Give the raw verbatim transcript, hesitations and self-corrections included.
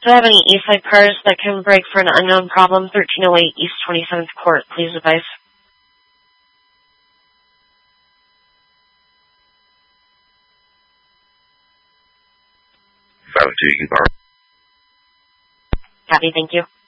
Do I have any Eastside cars that can break for an unknown problem? thirteen oh eight East twenty-seventh Court, please advise. seven two, you can power. Copy, thank you.